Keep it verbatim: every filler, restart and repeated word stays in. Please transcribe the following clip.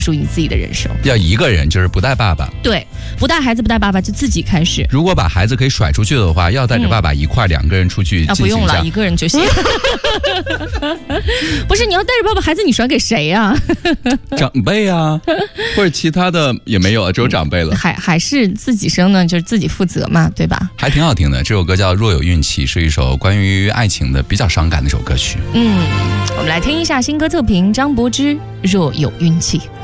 属于你自己的人生。 要一个人，就是不带爸爸。 对，不带孩子不带爸爸，就自己开始。 如果把孩子可以甩出去的话，要带着爸爸一块、嗯、两个人出去进行一下。啊， 不用了，一个人就行。不是，你要带着爸爸，孩子你甩给谁呀、 啊？长辈啊，或者其他的也没有了，只有长辈了。 还还是自己生呢，就是自己负责嘛，对吧？ 还挺好听的，这首歌叫《若有运气》，是一首关于爱情的比较伤感的一首歌曲。 嗯，我们来听一下新歌测评，张柏芝《若有运气》。